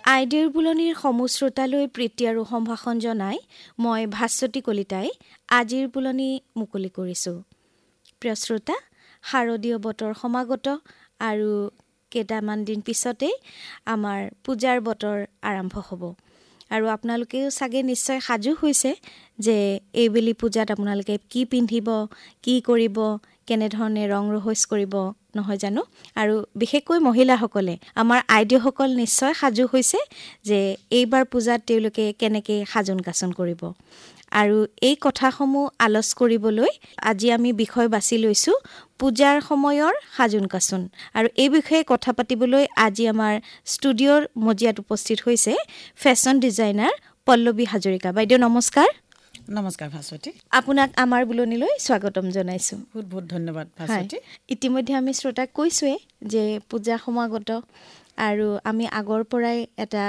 আইডিৰ বুলনিৰ সমূহ শ্ৰোতালৈ প্ৰীতি আৰু সম্ভাষণ জনাই মই ভাস্বতী কলিতাই আজিৰ বুলনি মুকলি কৰিছোঁ। প্ৰিয় শ্ৰোতা, শাৰদীয় বতৰ সমাগত আৰু কেইটামান দিন পিছতেই আমাৰ পূজাৰ বতৰ আৰম্ভ হ'ব। আৰু আপোনালোকেও চাগে নিশ্চয় সাজু হৈছে যে এইবেলি পূজাত আপোনালোকে কি পিন্ধিব, কি কৰিব, কেনেধৰণে ৰং ৰহইচ কৰিব, নহয় জানো? আৰু বিশেষকৈ মহিলাসকলে, আমাৰ আইদেউসকল নিশ্চয় সাজু হৈছে যে এইবাৰ পূজাত তেওঁলোকে কেনেকৈ সাজোন কাচোন কৰিব। আৰু এই কথাসমূহ আলোচ কৰিবলৈ আজি আমি বিষয় বাছি লৈছোঁ পূজাৰ সময়ৰ সাজোন কাচোন। আৰু এই বিষয়ে কথা পাতিবলৈ আজি আমাৰ ষ্টুডিঅ'ৰ মজিয়াত উপস্থিত হৈছে ফেশ্বন ডিজাইনাৰ পল্লৱী হাজৰিকা। বাইদেউ নমস্কাৰ। নমস্কাৰ ভাস্বতী, আপোনাক আমাৰ বুলনিলৈ স্বাগতম জনাইছোঁ। বহুত বহুত ধন্যবাদ ভাস্বতী। ইতিমধ্যে আমি শ্ৰোতাক কৈছোঁৱেই যে পূজা সমাগত আৰু আমি আগৰ পৰাই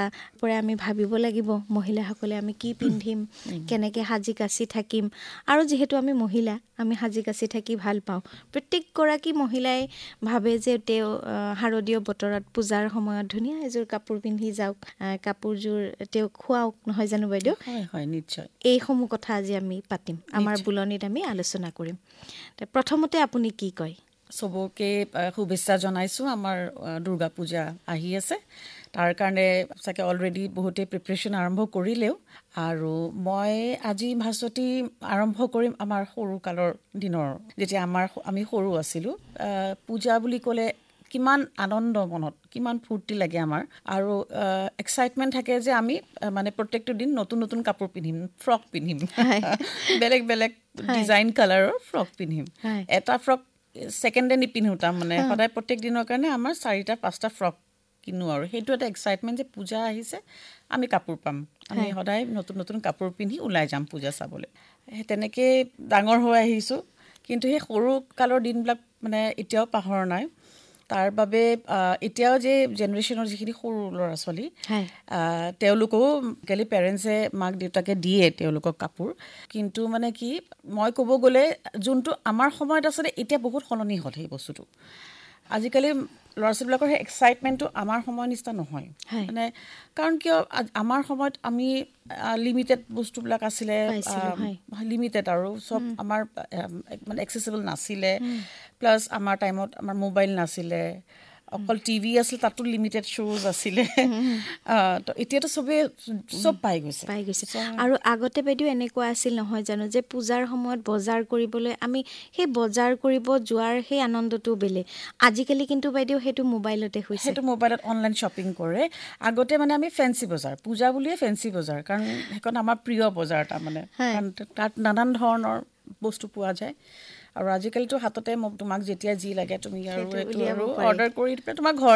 আমি ভাবিব লাগিব মহিলাসকলে আমি কি পিন্ধিম, কেনেকৈ সাজি কাচি থাকিম। আৰু যিহেতু আমি মহিলা, আমি সাজি কাচি থাকি ভাল পাওঁ। প্ৰত্যেকগৰাকী মহিলাই ভাবে যে তেওঁ শাৰদীয় বতৰত পূজাৰ সময়ত ধুনীয়া এযোৰ কাপোৰ পিন্ধি যাওক, কাপোৰযোৰ তেওঁক খুৱাওক, নহয় জানো বাইদেউ? হয় হয়, নিশ্চয়। এইসমূহ কথা আজি আমি পাতিম, আমাৰ বুলনিত আমি আলোচনা কৰিম। প্ৰথমতে আপুনি কি কয়? চবকে শুভেচ্ছা জনাইছোঁ। আমাৰ দুৰ্গা পূজা আহি আছে, তাৰ কাৰণে চাগে অলৰেডি বহুতেই প্ৰিপেৰেশ্যন আৰম্ভ কৰিলেও। আৰু মই আজি ভাস্বতী আৰম্ভ কৰিম আমাৰ সৰুকালৰ দিনৰ, যেতিয়া আমি সৰু আছিলোঁ। পূজা বুলি ক'লে কিমান আনন্দ মনত, কিমান ফূৰ্তি লাগে আমাৰ, আৰু এক্সাইটমেণ্ট থাকে যে আমি মানে প্ৰত্যেকটো দিন নতুন নতুন কাপোৰ পিন্ধিম, ফ্ৰক পিন্ধিম, বেলেগ বেলেগ ডিজাইন কালাৰৰ ফ্ৰক পিন্ধিম। এটা ফ্ৰক ছেকেণ্ডে নিপিন্ধো, তাৰমানে সদায় প্ৰত্যেক দিনৰ কাৰণে আমাৰ 4-5টা ফ্ৰক কিনো। আৰু সেইটো এটা এক্সাইটমেণ্ট যে পূজা আহিছে, আমি কাপোৰ পাম, আমি সদায় নতুন নতুন কাপোৰ পিন্ধি ওলাই যাম পূজা চাবলৈ। তেনেকৈ ডাঙৰ হৈ আহিছোঁ, কিন্তু সেই সৰুকালৰ দিনবিলাক মানে এতিয়াও পাহৰা নাই। তাৰ বাবে এতিয়াও যে জেনেৰেশ্যনৰ যিখিনি সৰু ল'ৰা ছোৱালী, তেওঁলোকেও আজিকালি পেৰেণ্টছে মাক দেউতাকে দিয়ে তেওঁলোকক কাপোৰ। কিন্তু মানে কি, মই ক'ব গ'লে যোনটো আমাৰ সময়ত আছিলে এতিয়া বহুত সলনি হ'ল সেই বস্তুটো। আজিকালি ল'ৰা ছোৱালীবিলাকৰ সেই এক্সাইটমেণ্টটো আমাৰ সময়ৰ নিচিনা নহয়। মানে কাৰণ কিয়, আমাৰ সময়ত আমি লিমিটেড বস্তুবিলাক আছিলে, লিমিটেড আৰু চব আমাৰ মানে এক্সেচিবল নাছিলে। প্লাছ আমাৰ টাইমত আমাৰ মোবাইল নাছিলে, অকল টিভি আছিল, তাতো লিমিটেড শ্ব'জ আছিলে। তো এতিয়াতো চব পাই গৈছে। আৰু আগতে বাইদেউ এনেকুৱা আছিল, নহয় জানো, যে পূজাৰ সময়ত বজাৰ কৰিবলৈ আমি সেই বজাৰ কৰিব যোৱাৰ সেই আনন্দটো বেলেগ। আজিকালি কিন্তু বাইদেউ সেইটো মোবাইলতে হৈছে, সেইটো মোবাইলত অনলাইন শ্বপিং কৰে। আগতে মানে আমি ফেঞ্চি বজাৰ, পূজা বুলিয়ে ফেঞ্চি বজাৰ, কাৰণ সেইখন আমাৰ প্ৰিয় বজাৰ, তাৰমানে কাৰণ তাত নানান ধৰণৰ বস্তু পোৱা যায়। আৰু আজিকালিতো হাততে তোমাক যেতিয়া যি লাগে তুমি আৰু এইটো আৰু অৰ্ডাৰ কৰি তোমাক ঘৰ